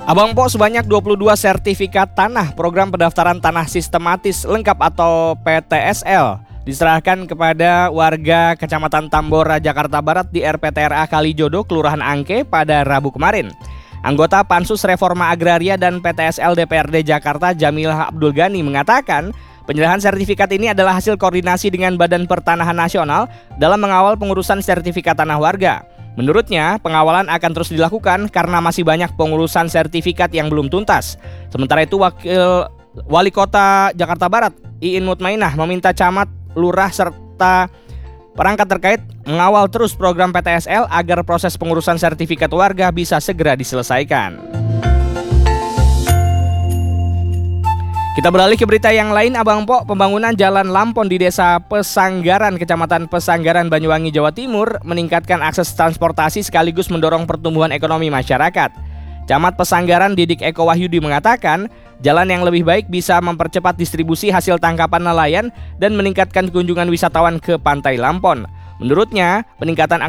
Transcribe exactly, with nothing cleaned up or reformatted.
Abang Po, sebanyak dua puluh dua sertifikat tanah program pendaftaran tanah sistematis lengkap atau P T S L diserahkan kepada warga Kecamatan Tambora, Jakarta Barat di R P T R A Kalijodo, Kelurahan Angke pada Rabu kemarin. Anggota Pansus Reforma Agraria dan P T S L D P R D Jakarta, Jamilah Abdul Ghani, mengatakan penyerahan sertifikat ini adalah hasil koordinasi dengan Badan Pertanahan Nasional dalam mengawal pengurusan sertifikat tanah warga. Menurutnya, pengawalan akan terus dilakukan karena masih banyak pengurusan sertifikat yang belum tuntas. Sementara itu, Wakil Wali Kota Jakarta Barat, Iin Mutmainah, meminta camat, lurah, serta perangkat terkait mengawal terus program P T S L agar proses pengurusan sertifikat warga bisa segera diselesaikan. Kita beralih ke berita yang lain, Abang Po. Pembangunan jalan Lampon di Desa Pesanggaran, Kecamatan Pesanggaran, Banyuwangi, Jawa Timur meningkatkan akses transportasi sekaligus mendorong pertumbuhan ekonomi masyarakat. Camat Pesanggaran Didik Eko Wahyudi mengatakan, jalan yang lebih baik bisa mempercepat distribusi hasil tangkapan nelayan dan meningkatkan kunjungan wisatawan ke Pantai Lampon. Menurutnya, peningkatan